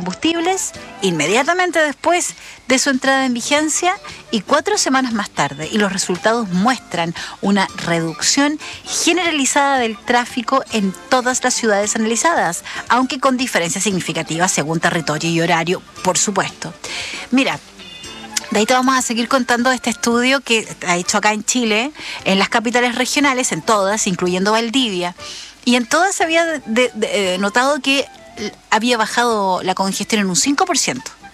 combustibles inmediatamente después de su entrada en vigencia y 4 semanas más tarde. Y los resultados muestran una reducción generalizada del tráfico en todas las ciudades analizadas, aunque con diferencias significativas según territorio y horario, por supuesto. Mira, de ahí te vamos a seguir contando de este estudio que ha hecho acá en Chile, en las capitales regionales, en todas, incluyendo Valdivia. Y en todas se había notado que había bajado la congestión en un 5%.